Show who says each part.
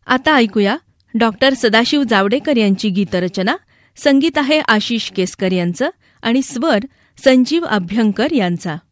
Speaker 1: आता ऐकूया डॉक्टर सदाशिव जावडेकर यांची गीतरचना. संगीत आहे आशिष केसकर यांचं आणि स्वर संजीव अभ्यंकर यांचा.